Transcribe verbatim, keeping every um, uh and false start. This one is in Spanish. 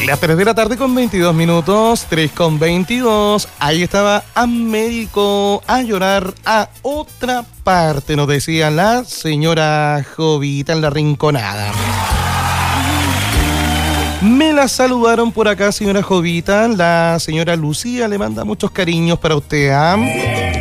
Las tres de la tarde con veintidós minutos, tres con veintidós. Ahí estaba Américo a llorar a otra parte, nos decía la señora Jovita en la Rinconada. Me la saludaron por acá, señora Jovita. La señora Lucía le manda muchos cariños para usted, ¿eh?